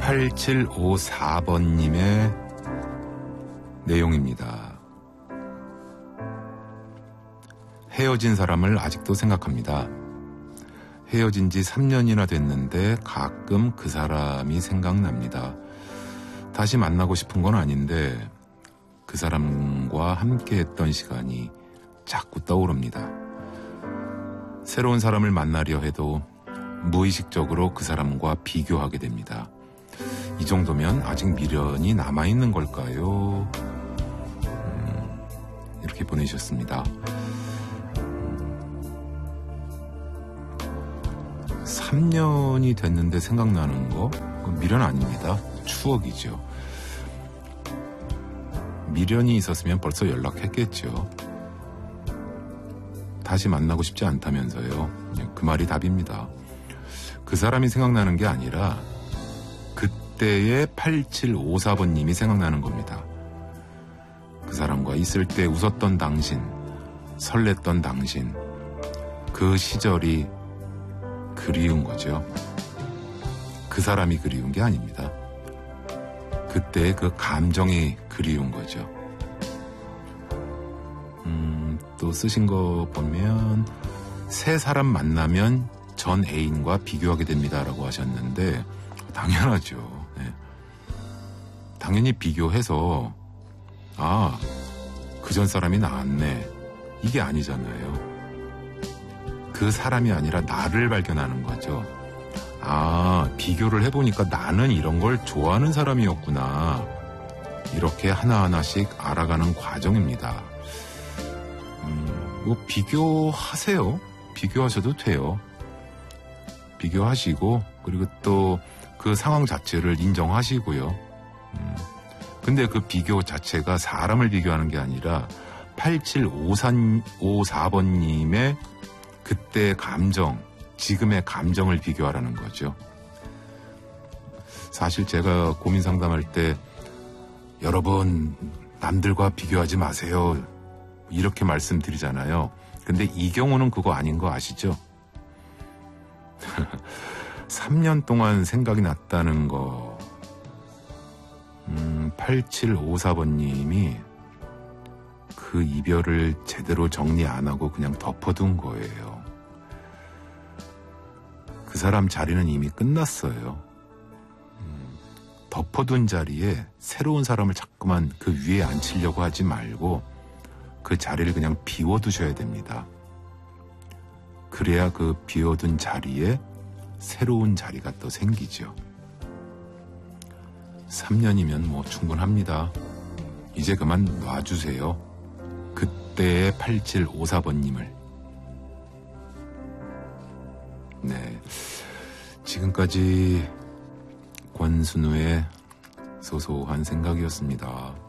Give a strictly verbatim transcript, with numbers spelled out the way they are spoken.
팔칠오사 번님의 내용입니다. 헤어진 사람을 아직도 생각합니다. 헤어진 지 삼 년이나 됐는데 가끔 그 사람이 생각납니다. 다시 만나고 싶은 건 아닌데 그 사람과 함께 했던 시간이 자꾸 떠오릅니다. 새로운 사람을 만나려 해도 무의식적으로 그 사람과 비교하게 됩니다. 이 정도면 아직 미련이 남아있는 걸까요? 음, 이렇게 보내주셨습니다. 삼 년이 됐는데 생각나는 거? 미련 아닙니다. 추억이죠. 미련이 있었으면 벌써 연락했겠죠. 다시 만나고 싶지 않다면서요. 그 말이 답입니다. 그 사람이 생각나는 게 아니라 그때의 팔칠오사 번님이 생각나는 겁니다. 그 사람과 있을 때 웃었던 당신, 설렜던 당신, 그 시절이 그리운 거죠. 그 사람이 그리운 게 아닙니다. 그때의 그 감정이 그리운 거죠. 음, 또 쓰신 거 보면 새 사람 만나면 전 애인과 비교하게 됩니다라고 하셨는데 당연하죠. 네. 당연히 비교해서 아, 그전 사람이 나았네. 이게 아니잖아요. 그 사람이 아니라 나를 발견하는 거죠. 아, 비교를 해보니까 나는 이런 걸 좋아하는 사람이었구나. 이렇게 하나하나씩 알아가는 과정입니다. 음, 뭐 비교하세요. 비교하셔도 돼요. 비교하시고 그리고 또 그 상황 자체를 인정하시고요. 음, 근데 그 비교 자체가 사람을 비교하는 게 아니라 팔칠오사 번님의 그때의 감정, 지금의 감정을 비교하라는 거죠. 사실 제가 고민 상담할 때 여러분 남들과 비교하지 마세요 이렇게 말씀드리잖아요. 근데 이 경우는 그거 아닌 거 아시죠? 삼 년 동안 생각이 났다는 거. 음, 팔칠오사 번님이 그 이별을 제대로 정리 안 하고 그냥 덮어둔 거예요. 그 사람 자리는 이미 끝났어요. 음, 덮어둔 자리에 새로운 사람을 자꾸만 그 위에 앉히려고 하지 말고 그 자리를 그냥 비워두셔야 됩니다. 그래야 그 비워둔 자리에 새로운 자리가 또 생기죠. 삼 년이면 뭐 충분합니다. 이제 그만 놔주세요. 그때의 팔칠오사 번님을. 네, 지금까지 권순우의 소소한 생각이었습니다.